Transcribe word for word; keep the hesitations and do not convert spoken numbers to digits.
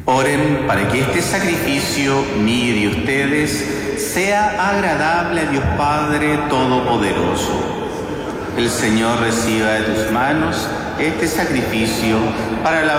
Oren para que este sacrificio mío y de ustedes sea agradable a Dios Padre Todopoderoso. El Señor reciba de tus manos este sacrificio para la